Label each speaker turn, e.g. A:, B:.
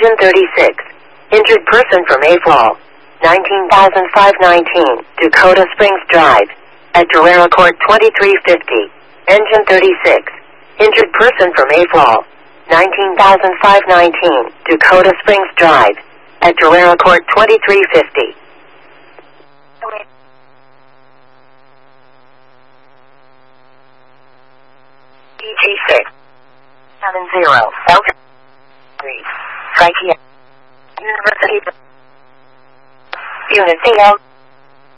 A: Engine 36. Injured person from April 19,519, Dakota Springs Drive. At Guerrero Court 2350. Engine 36. Injured person from April 19,519, Dakota Springs Drive. At Guerrero Court 2350. EG6 70 Delta 3 Psyche University Unit CL